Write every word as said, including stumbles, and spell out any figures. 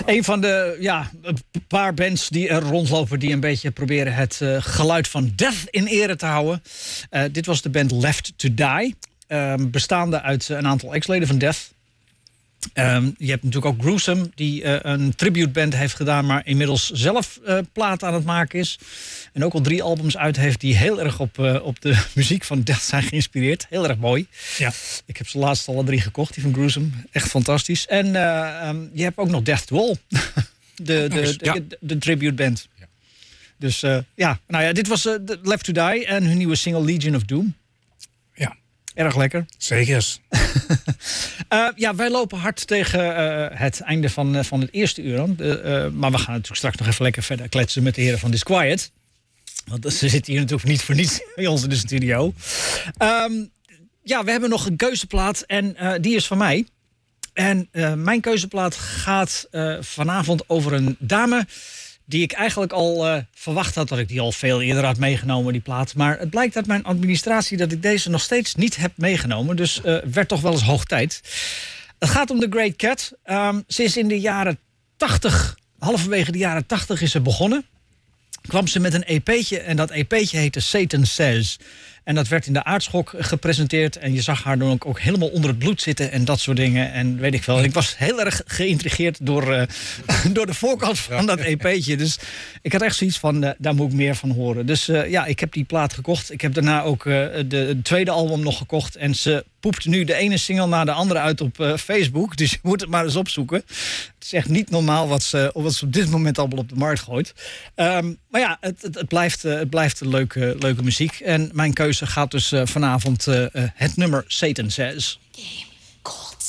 Een van de, ja, een paar bands die er rondlopen die een beetje proberen het uh, geluid van Death in ere te houden. Uh, dit was de band Left to Die. Uh, bestaande uit een aantal ex-leden van Death. Um, je hebt natuurlijk ook Gruesome, die uh, een tributeband heeft gedaan, maar inmiddels zelf uh, plaat aan het maken is. En ook al drie albums uit heeft die heel erg op, uh, op de muziek van Death zijn geïnspireerd. Heel erg mooi. Ja. Ik heb ze laatst alle drie gekocht, die van Gruesome. Echt fantastisch. En uh, um, je hebt ook nog Death to All, de, de, de, ja. de, de, de tributeband. Ja. Dus uh, ja, nou ja, dit was uh, Left to Die en hun nieuwe single Legion of Doom. Ja. Erg lekker. Zeker. uh, ja, wij lopen hard tegen uh, het einde van, uh, van het eerste uur aan. Uh, uh, maar we gaan natuurlijk straks nog even lekker verder kletsen met de heren van Disquiet. Want ze zitten hier natuurlijk niet voor niets bij ons in de studio. Um, ja, we hebben nog een keuzeplaat en uh, die is van mij. En uh, mijn keuzeplaat gaat uh, vanavond over een dame die ik eigenlijk al uh, verwacht had dat ik die al veel eerder had meegenomen, die plaat. Maar het blijkt uit mijn administratie dat ik deze nog steeds niet heb meegenomen. Dus uh, werd toch wel eens hoog tijd. Het gaat om The Great Kat. Um, ze is in de jaren tachtig, halverwege de jaren tachtig is ze begonnen. Kwam ze met een E P'tje en dat E P'tje heette Satan Says. En dat werd in de Aardschok gepresenteerd. En je zag haar dan ook, ook helemaal onder het bloed zitten en dat soort dingen. En weet ik wel. En ik was heel erg geïntrigeerd door, uh, door de voorkant van dat E P'tje. Dus ik had echt zoiets van, uh, daar moet ik meer van horen. Dus uh, ja, ik heb die plaat gekocht. Ik heb daarna ook uh, de, de tweede album nog gekocht. En ze poept nu de ene single na de andere uit op uh, Facebook. Dus je moet het maar eens opzoeken. Het is echt niet normaal wat ze, wat ze op dit moment allemaal op de markt gooit. Um, maar ja, het, het, het blijft, uh, het blijft een leuke, leuke muziek. En mijn keuze gaat dus uh, vanavond uh, uh, het nummer Satan Says. Game.